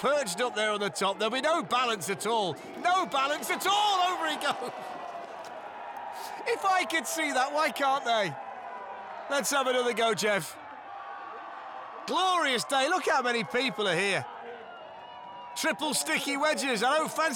perched up there on the top. There'll be no balance at all. No balance at all. Over he goes. If I could see that, why can't they? Let's have another go, Jeff. Glorious day. Look how many people are here. Triple sticky wedges. I don't fancy